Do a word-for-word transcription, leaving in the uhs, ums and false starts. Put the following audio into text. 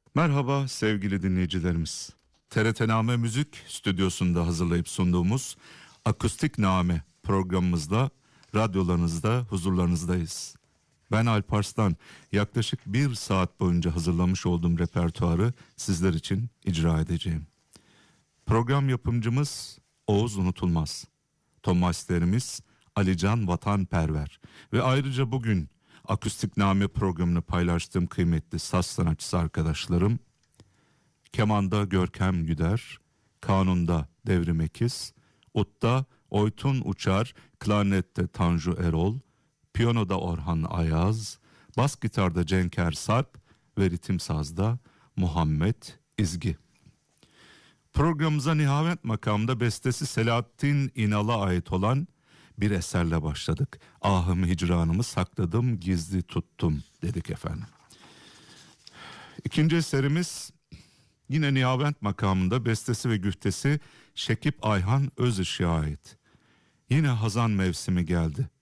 Merhaba sevgili dinleyicilerimiz. T R T Name Müzik stüdyosunda hazırlayıp sunduğumuz Akustik Name programımızda radyolarınızda huzurlarınızdayız. Ben Alp Arslan, yaklaşık bir saat boyunca hazırlamış olduğum repertuarı sizler için icra edeceğim. Program yapımcımız Oğuz Unutulmaz, Tomasterimiz Alican Vatanperver ve ayrıca bugün Akustik Name programını paylaştığım kıymetli saz sanatçısı arkadaşlarım kemanda Görkem Güder, kanunda Devrim Ekiz, utta Oytun Uçar, klarnette Tanju Erol, piyanoda Orhan Ayaz, bas gitarda Cenker Sarp ve ritim sazda Muhammed İzgi. Programımıza nihavet makamda bestesi Selahattin İnal'a ait olan bir eserle başladık. Ahım hicranımı sakladım, gizli tuttum dedik efendim. İkinci eserimiz yine nihavet makamında, bestesi ve güftesi Şekip Ayhan Özışık'a ait. Yine hazan mevsimi geldi.